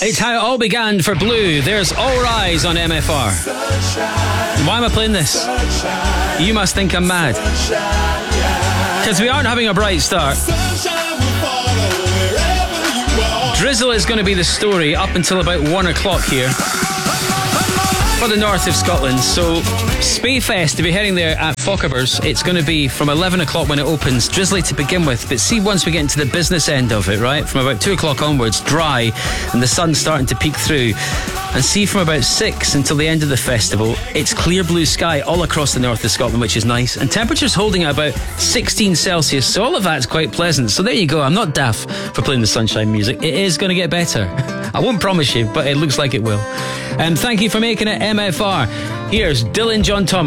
It's how it all began for Blue. There's All Rise on MFR. Why am I playing this? You must think I'm mad. Because we aren't having a bright start. Drizzle is going to be the story up until about 1 o'clock here for the north of Scotland. So Spayfest, to be heading there at Fochabers, it's going to be from 11 o'clock when it opens, drizzly to begin with, but see, once we get into the business end of it, right, from about 2 o'clock onwards, dry and the sun's starting to peek through, and see from about 6 until the end of the festival, it's clear blue sky all across the north of Scotland, which is nice, and temperatures holding at about 16 Celsius, so all of that's quite pleasant. So there you go. I'm not daft for playing the sunshine music. It is going to get better. I won't promise you, but it looks like it will. And thank you for making it MFR. Here's Dylan John Thomas.